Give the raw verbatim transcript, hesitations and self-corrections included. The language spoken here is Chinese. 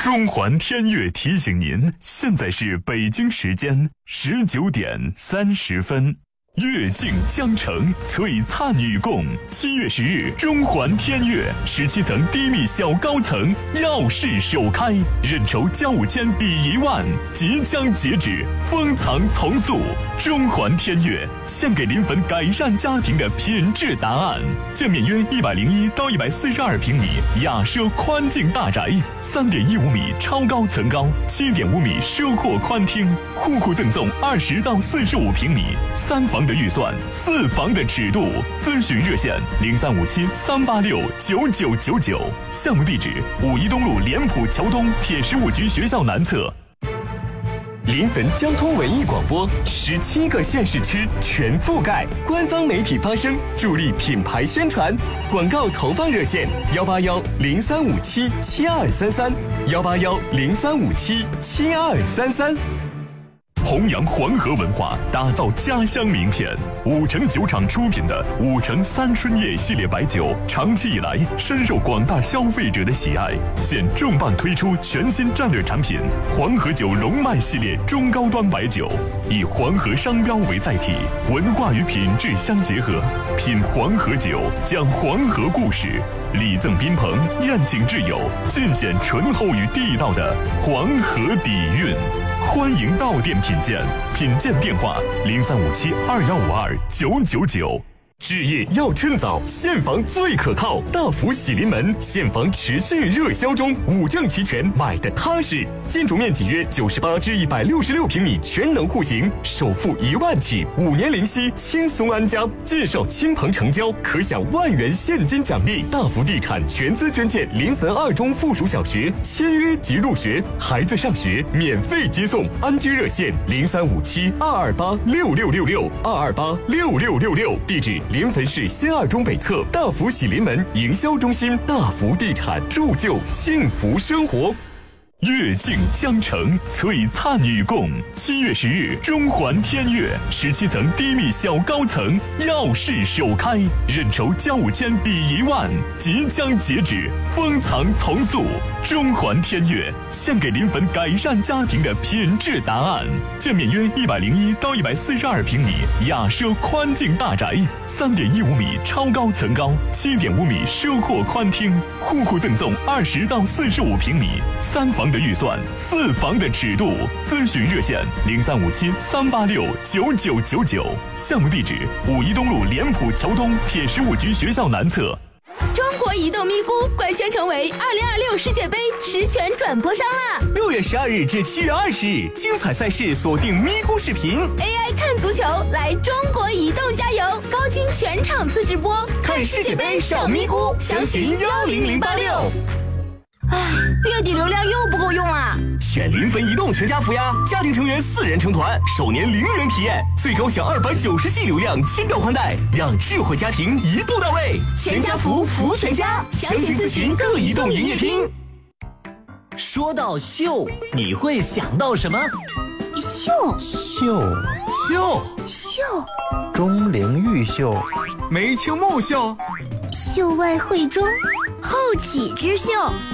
中环天悦提醒您，现在是北京时间十九点三十分。月尽江城，璀璨与共。七月十日，中环天悦十七层低密小高层耀世首开，认筹交五千抵一万，即将截止，封藏从速。中环天悦献给临汾改善家庭的品质答案。建面约一百零一到一百四十二平米雅奢宽净大宅，三点一五米超高层高，七点五米奢阔宽厅，户户赠送二十到四十五平米三房的预算，四房的尺度。咨询热线零三五七三八六九九九九，项目地址五一东路联普桥东铁十五局学校南侧。临汾交通文艺广播，十七个县市区全覆盖，官方媒体发声，助力品牌宣传。广告投放热线幺八幺零三五七七二三三幺八幺零三五七七二三三。弘扬黄河文化，打造家乡名片。五城酒厂出品的五城三春叶系列白酒，长期以来深受广大消费者的喜爱。现重磅推出全新战略产品黄河酒龙脉系列中高端白酒，以黄河商标为载体，文化与品质相结合。品黄河酒，讲黄河故事，礼赠宾朋，宴请挚友，尽显醇厚与地道的黄河底蕴。欢迎到店品鉴，品鉴电话零三五七二幺五二九九九。置业要趁早，现房最可靠。大福喜临门，现房持续热销中，五证齐全，买的踏实。建筑面积约九十八至一百六十六平米，全能户型，首付一万起，五年零息，轻松安家。介绍亲朋成交，可享万元现金奖励。大福地产全资捐建临汾二中附属小学，签约即入学，孩子上学免费接送。安居热线零三五七二二八六六六六二二八六六六六，地址临汾市新二中北侧大福喜临门营销中心。大福地产，铸就幸福生活。月尽江城，璀璨与共。七月十日，中环天悦十七层低密小高层耀世首开，认筹交五千抵一万，即将截止，封藏从速。中环天悦献给临汾改善家庭的品质答案。建面约一百零一到一百四十二平米雅奢宽净大宅，三点一五米超高层高，七点五米奢阔宽厅，户户赠送二十到四十五平米三房的预算，四房的尺度。咨询热线零三五七三八六九九九九，项目地址五一东路联普桥东铁十五局学校南侧。 中国移动咪咕官宣成为二零二六世界杯实权转播商啦！ 六月十二日至七月二十日，精彩赛事锁定咪咕视频 ，A I 看足球，来中国移动加油！高清全场次直播，看世界杯上咪咕，详询幺零零八六。唉，月底流量又不够用啊！ 选临汾移动全家福呀，家庭成员四人成团，首年零元体验，最高享二百九十 G 流量，千兆宽带，让智慧家庭一步到位。 全家福，福全家，详情咨询各移动营业厅。 说到秀，你会想到什么？ 秀秀秀秀， 钟灵毓秀， 梅青木秀， 秀外慧中，后起之秀。